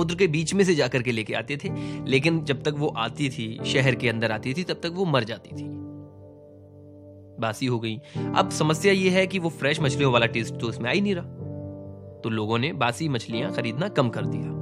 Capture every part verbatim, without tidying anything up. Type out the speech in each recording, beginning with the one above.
समुद्र के बीच में से जाकर के लेके आते थे, लेकिन जब तक वो आती थी, शहर के अंदर आती थी, तब तक वो मर जाती थी, बासी हो गई। अब समस्या ये है कि वो फ्रेश मछलियों वाला टेस्ट तो उसमें आ ही नहीं रहा, तो लोगों ने बासी मछलियां खरीदना कम कर दिया।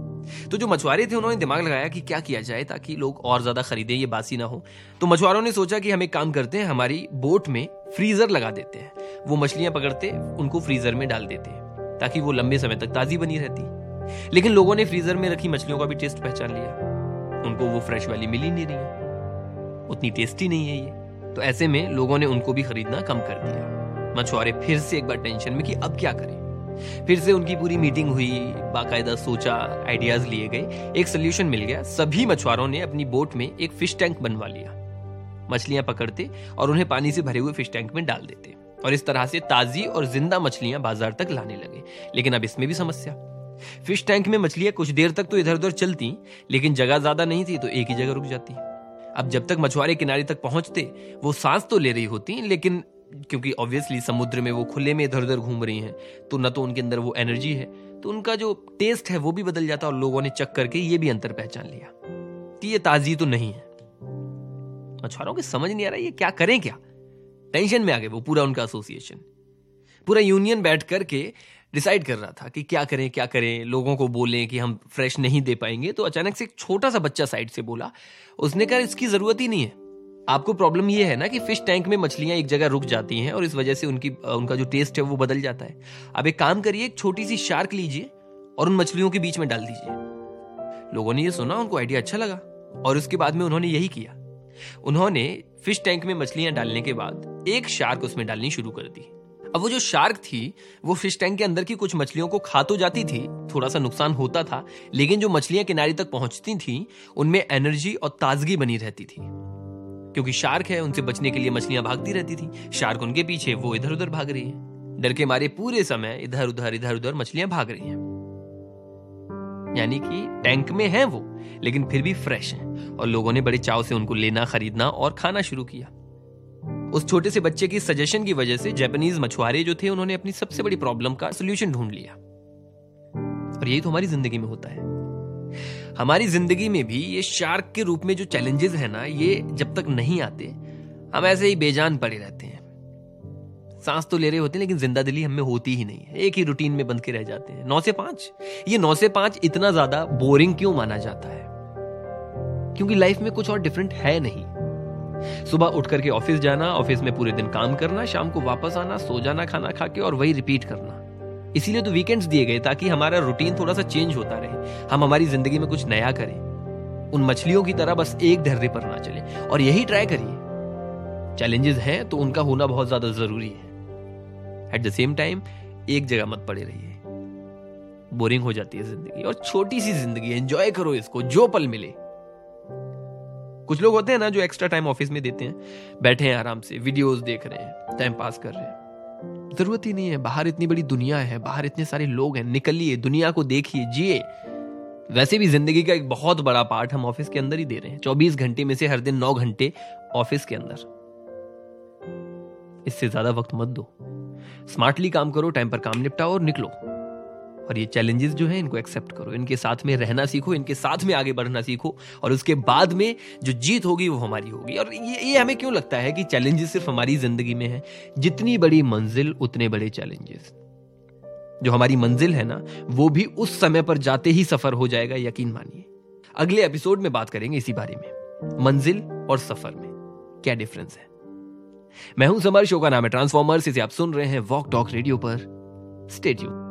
तो जो मछुआरे थे उन्होंने दिमाग लगाया कि क्या किया जाए ताकि लोग और ज्यादा खरीदें, ये बासी ना हो। तो मछुआरों ने सोचा कि हम एक काम करते हैं, हमारी बोट में फ्रीजर लगा देते हैं। वो मछलियां पकड़ते, उनको फ्रीजर में डाल देते ताकि वो लंबे समय तक ताजी बनी रहती। लेकिन लोगों ने फ्रीजर में रखी मछलियों का भी टेस्ट पहचान लिया, उनको वो फ्रेश वाली मिल ही नहीं रही है, उतनी टेस्टी नहीं है ये। तो ऐसे में लोगों ने उनको भी खरीदना कम कर दिया। मछुआरे फिर से एक बार टेंशन में कि अब क्या करें। फिर से उनकी पूरी मीटिंग हुई, बाकायदा सोचा, आइडियाज लिए गए, एक सोल्यूशन मिल गया। सभी मछुआरों ने अपनी बोट में एक फिश टैंक बनवा लिया, मछलियां पकड़ते और उन्हें पानी से भरे हुए फिश टैंक में डाल देते, और इस तरह से ताजी और जिंदा मछलियां बाजार तक लाने लगे। लेकिन अब इसमें भी समस्या, फिश टैंक में मछलियां कुछ देर तक तो इधर उधर चलती, लेकिन जगह ज्यादा नहीं थी तो एक ही जगह रुक जाती। अब जब तक मछुआरे किनारे तक पहुंचते, वो सांस तो ले रही होती, लेकिन क्योंकि ऑब्वियसली समुद्र में वो खुले में इधर उधर घूम रही हैं, तो न तो उनके अंदर वो एनर्जी है, तो उनका जो टेस्ट है वो भी बदल जाता। और लोगों ने चख करके ये भी अंतर पहचान लिया कि ये ताजी तो नहीं है। मछुआरों को समझ नहीं आ रहा ये क्या करें क्या, टेंशन में आ गए वो। पूरा उनका एसोसिएशन, पूरा यूनियन बैठ करके डिसाइड कर रहा था कि क्या करें क्या करें, लोगों को बोलें कि हम फ्रेश नहीं दे पाएंगे। तो अचानक से एक छोटा सा बच्चा साइड से बोला, उसने कहा इसकी जरूरत ही नहीं है, आपको प्रॉब्लम ये है ना कि फिश टैंक में मछलियां एक जगह रुक जाती हैं और इस वजह से उनकी उनका जो टेस्ट है वो बदल जाता है। अब एक काम करिए, एक छोटी सी शार्क लीजिए और उन मछलियों के बीच में डाल दीजिए। लोगों ने ये सुना, उनको आइडिया अच्छा लगा और उसके बाद में उन्होंने यही किया। उन्होंने फिश टैंक में मछलियां डालने के बाद एक शार्क उसमें डालनी शुरू कर दी। अब वो जो शार्क थी वो फिश टैंक के अंदर की कुछ मछलियों को खा तो जाती थी, थोड़ा सा नुकसान होता था, लेकिन जो मछलियां किनारे तक पहुंचती थी उनमें एनर्जी और ताजगी बनी रहती थी। क्योंकि शार्क है, उनसे बचने के लिए मछलियां भागती रहती थी, शार्क उनके पीछे, वो इधर उधर भाग रही है। डर के मारे पूरे समय इधर उधर इधर उधर मछलियां भाग रही हैं, यानी कि टैंक में हैं वो, लेकिन फिर भी फ्रेश हैं। और लोगों ने बड़े चाव से उनको लेना, खरीदना और खाना शुरू किया। उस छोटे से बच्चे की सजेशन की वजह से जापानीज मछुआरे जो थे उन्होंने अपनी सबसे बड़ी प्रॉब्लम का सोल्यूशन ढूंढ लिया। और यही तो हमारी जिंदगी में होता है। हमारी जिंदगी में भी ये शार्क के रूप में जो चैलेंजेस है ना, ये जब तक नहीं आते हम ऐसे ही बेजान पड़े रहते हैं। सांस तो ले रहे होते हैं लेकिन जिंदा दिली हमें होती ही नहीं है, एक ही रूटीन में बंद के रह जाते हैं। नौ से पांच, ये नौ से पांच इतना ज्यादा बोरिंग क्यों माना जाता है? क्योंकि लाइफ में कुछ और डिफरेंट है नहीं। सुबह उठ करके ऑफिस जाना, ऑफिस में पूरे दिन काम करना, शाम को वापस आना, सो जाना खाना खा के और वही रिपीट करना। इसीलिए तो वीकेंड्स दिए गए ताकि हमारा रूटीन थोड़ा सा चेंज होता रहे, हम हमारी जिंदगी में कुछ नया करें, उन मछलियों की तरह बस एक ढर्रे पर ना चले। और यही ट्राई करिए। चैलेंजेस हैं तो उनका होना बहुत ज्यादा जरूरी है। एट द सेम टाइम एक जगह मत पड़े रहिए, बोरिंग हो जाती है जिंदगी। और छोटी सी जिंदगी, एंजॉय करो इसको, जो पल मिले। कुछ लोग होते हैं ना जो एक्स्ट्रा टाइम ऑफिस में देते हैं, बैठे हैं आराम से, वीडियोस देख रहे हैं, टाइम पास कर रहे हैं। जरूरत ही नहीं है, बाहर इतनी बड़ी दुनिया है, बाहर इतने सारे लोग हैं, निकलिए, दुनिया को देखिए, जिए। वैसे भी जिंदगी का एक बहुत बड़ा पार्ट हम ऑफिस के अंदर ही दे रहे हैं। चौबीस घंटे में से हर दिन नौ घंटे ऑफिस के अंदर, इससे ज्यादा वक्त मत दो। स्मार्टली काम करो, टाइम पर काम निपटाओ और निकलो। और ये चैलेंजेस जो हैं इनको एक्सेप्ट करो, इनके साथ में रहना सीखो, इनके साथ में आगे बढ़ना सीखो, और उसके बाद में जो जीत होगी वो हमारी होगी। और ये, ये हमें क्यों लगता है कि चैलेंजेस सिर्फ हमारी जिंदगी में है? जितनी बड़ी मंजिल उतने बड़े चैलेंजेस। जो हमारी मंजिल है ना, वो भी उस समय पर जाते ही सफर हो जाएगा, यकीन मानिए। अगले एपिसोड में बात करेंगे इसी बारे में, मंजिल और सफर में क्या डिफरेंस है। मैं हूं समर, शो का नाम है ट्रांसफॉर्मर्स, इसे आप सुन रहे हैं वॉक टॉक रेडियो पर। Stay tuned.